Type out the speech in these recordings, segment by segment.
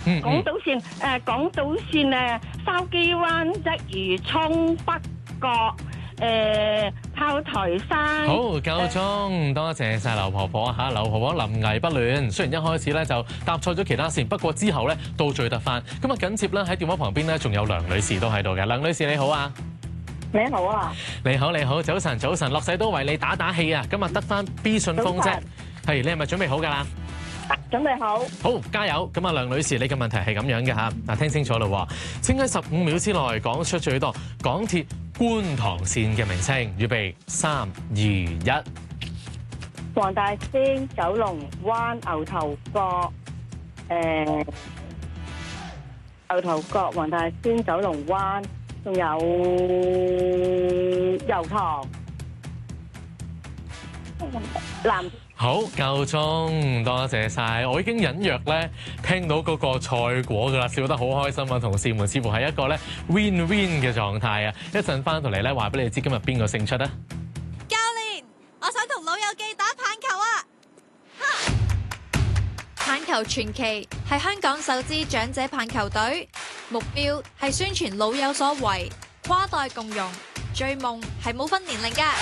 港島線筲箕灣、鰂魚涌、北角、炮台山。 好，夠鐘，多謝晒劉婆婆嚇。劉婆婆臨危不亂，雖然一開始咧就搭錯咗其他線，不過之後咧都追得翻。咁啊緊接咧喺電話旁邊咧仲有梁女士都喺度嘅。梁女士你好啊！ 你好啊！ 你好，早晨，樂世都為你打氣啊！今日得翻 B 信封啫，係你係咪準備好㗎啦？ 準備好。 好，加油！咁啊，梁女士，你嘅問題係咁樣嘅嚇，嗱，聽清楚啦喎，請喺15秒之內講出最多港鐵觀塘線嘅名稱。預備3、2、1。 黃大仙、九龍灣、牛頭角、黃大仙、九龍灣，仲有油塘、南。 好，夠鐘，多謝晒。我已經隱約咧聽到嗰個賽果㗎啦，笑得好開心啊！同事們似乎係一個咧 win-win 嘅狀態啊！一陣翻到嚟咧，話俾你知今日邊個勝出啊！ 教練，我想同老友記打棒球啊！棒球傳奇係香港首支長者棒球隊，目標係宣傳老有所為，跨代共融，追夢係冇分年齡㗎。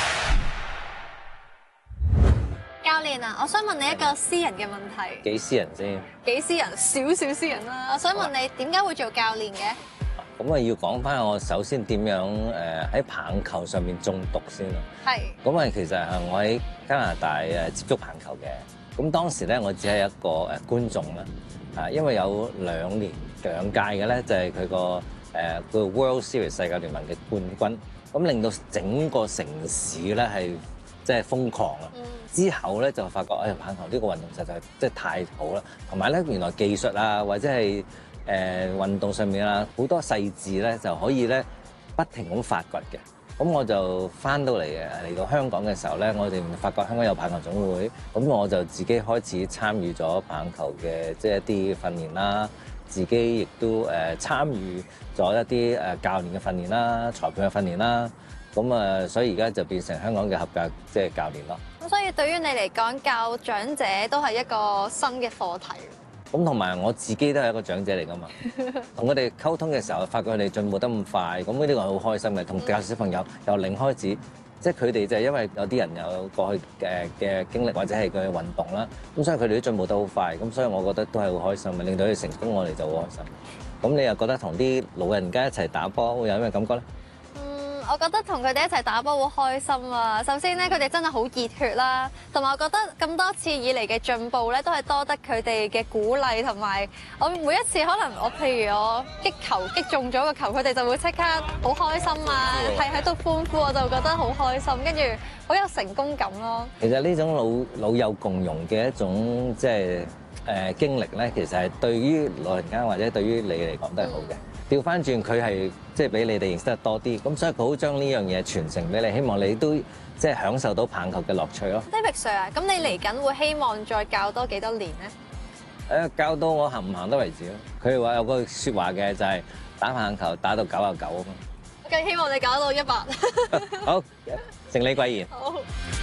教練啊，我想問你一個私人嘅問題。 幾私人先？ 幾私人？少少私人啦。我想問你點解會做教練嘅？ 咁啊，要講翻我首先點樣喺棒球上面中毒先啦。係。咁啊，其實係我喺加拿大接觸棒球嘅。咁當時咧，我只係一個觀眾啦。因為有兩屆嘅咧，就係佢個 World Series 世界聯盟嘅冠軍，咁令到整個城市咧係即係瘋狂啊！之後咧就發覺，棒球呢個運動實在即係太好啦，同埋咧原來技術啊或者係運動上面啊好多細緻咧就可以咧不停咁發掘嘅。咁我就翻到嚟香港嘅時候咧，我哋發覺香港有棒球總會，咁我就自己開始參與咗棒球嘅即係一啲訓練啦，自己亦都參與咗一啲教練嘅訓練啦、裁判嘅訓練啦。咁所以而家就變成香港嘅合格即係教練咯。 咁所以對於你嚟講，教長者都係一個新嘅課題。 咁同埋我自己都係一個長者嚟㗎嘛，同佢哋溝通嘅時候，發覺佢哋進步得咁快，咁呢個係好開心嘅。同教小朋友由零開始，即係佢哋就係因為有啲人有過去嘅經歷或者係佢嘅運動啦，咁所以佢哋都進步得好快，咁所以我覺得都係好開心嘅，令到佢哋成功，我哋就好開心。咁你又覺得同啲老人家一齊打波會有咩感覺咧？ 我覺得同佢哋一齊打波好開心啊！首先咧，佢哋真係好熱血啦，同埋我覺得咁多次以嚟嘅進步咧，都係多得佢哋嘅鼓勵，同埋我每一次可能譬如我擊球擊中咗個球，佢哋就會即刻好開心啊，係喺度歡呼，我就覺得好開心，跟住好有成功感咯。其實呢種老幼共融嘅一種即係經歷咧，其實係對於老人家或者對於你嚟講都係好嘅。調翻轉佢係即係俾你哋認識得多啲，咁所以佢好將呢樣嘢傳承俾你，希望你都即係享受到棒球嘅樂趣咯。 David Sir 啊，咁你嚟緊會希望再教多幾多年咧？ 教到我行唔行得為止咯。佢哋話有個説話嘅就係打棒球打到99啊嘛。 我更希望你搞到100。 好，承你貴言。 好。